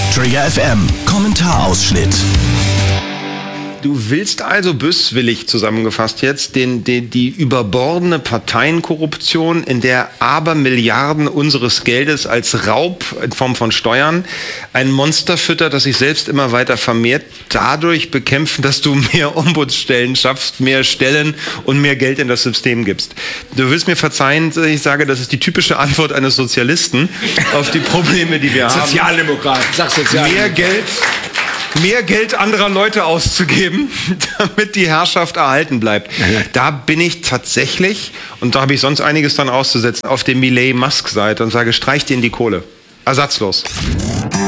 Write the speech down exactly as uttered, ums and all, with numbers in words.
Trigger F M, Kommentarausschnitt. Du willst also böswillig zusammengefasst jetzt den, den, die überbordene Parteienkorruption, in der Abermilliarden unseres Geldes als Raub in Form von Steuern ein Monster füttert, das sich selbst immer weiter vermehrt, dadurch bekämpfen, dass du mehr Ombudsstellen schaffst, mehr Stellen und mehr Geld in das System gibst. Du willst mir verzeihen, ich sage, das ist die typische Antwort eines Sozialisten auf die Probleme, die wir haben. Sozialdemokrat, sag Sozialdemokrat. Mehr Geld. Mehr Geld anderer Leute auszugeben, damit die Herrschaft erhalten bleibt. Da bin ich tatsächlich, und da habe ich sonst einiges dann auszusetzen, auf der Milei-Musk-Seite und sage, streicht ihnen die Kohle. Ersatzlos.